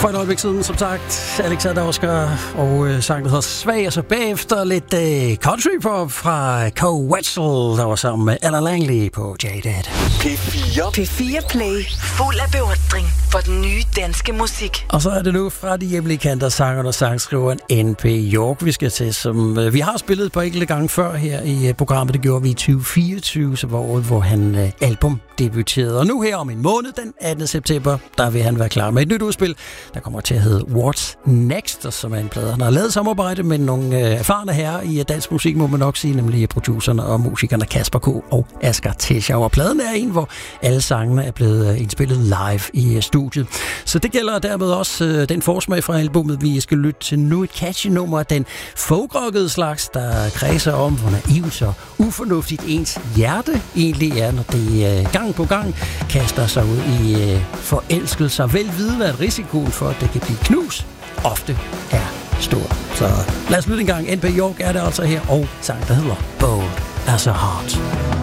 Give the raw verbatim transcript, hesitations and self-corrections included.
For et øjeblik siden, som sagt, Alexander Oscar og øh, sangen hedder Svag, og så bagefter lidt øh, country pop fra Coe Wetzel, der var sammen med Ella Langley på Jaded. P fire. P fire Play. Fuld af beundring for den nye danske musik. Og så er det nu fra de hjemlige kanter, sangeren og sangskriveren N P York, vi skal til, som øh, vi har spillet på enkelte gange før her i øh, programmet. Det gjorde vi i tyve fireogtyve, så var året, hvor han øh, album debuterede. Og nu her om en måned, den attende september, der vil han være klar med et nyt udspil, der kommer til at hedde What's Next, som er en plade. Han har lavet samarbejde med nogle øh, erfarne herrer i dansk musik, må man nok sige, nemlig producerne og musikerne Kasper K. og Asger Teschau. Og pladen er en, hvor alle sangene er blevet øh, indspillet live i øh, studiet. Så det gælder dermed også øh, den forsmag fra albumet, vi skal lytte til nu. Et catchy nummer af den folkrockede slags, der kredser om, hvor naivt og ufornuftigt ens hjerte egentlig er, når det øh, gang på gang kaster sig ud i øh, forelskelser, velvidende at risikoen for, at det kan blive knus, ofte er stor. Så lad os lytte en gang. N P York er det altså her, og sang, der hedder Bold as a Heart.